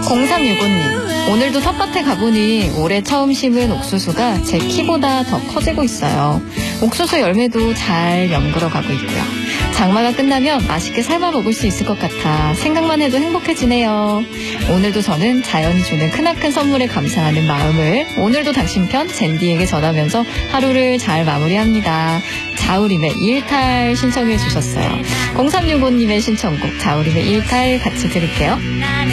0365님, 오늘도 텃밭에 가보니 올해 처음 심은 옥수수가 제 키보다 더 커지고 있어요. 옥수수 열매도 잘 연그러 가고 있고요. 장마가 끝나면 맛있게 삶아 먹을 수 있을 것 같아 생각만 해도 행복해지네요. 오늘도 저는 자연이 주는 크나큰 선물에 감사하는 마음을 오늘도 당신 편 젠디에게 전하면서 하루를 잘 마무리합니다. 자우림의 일탈 신청해 주셨어요. 0365님의 신청곡 자우림의 일탈 같이 들을게요.